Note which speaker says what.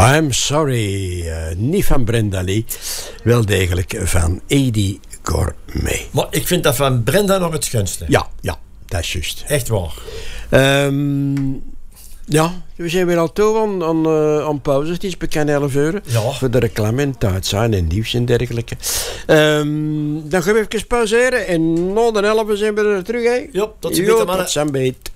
Speaker 1: I'm Sorry. Niet van Brenda Lee. Wel degelijk van Eddie Gourmet.
Speaker 2: Maar ik vind dat van Brenda nog het schoonste.
Speaker 1: Ja, dat is juist.
Speaker 2: Echt waar.
Speaker 1: Ja, we zijn weer al toe aan pauze. Het is bekend 11 uur.
Speaker 2: Ja.
Speaker 1: Voor de reclame en tijd zijn en nieuws en dergelijke. Dan gaan we even pauzeren. En na de 11 zijn we er terug. Hè?
Speaker 2: Ja, tot ziens, mannen.
Speaker 1: Tot ziens.